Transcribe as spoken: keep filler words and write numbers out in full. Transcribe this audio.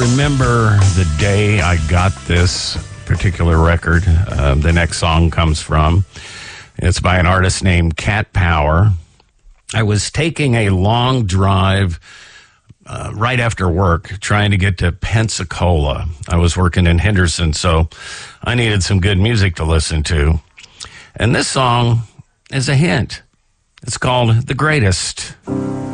remember the day I got this particular record. Uh, the next song comes from. It's by an artist named Cat Power. I was taking a long drive uh, right after work trying to get to Pensacola. I was working in Henderson, so I needed some good music to listen to. And this song is a hint. It's called The Greatest.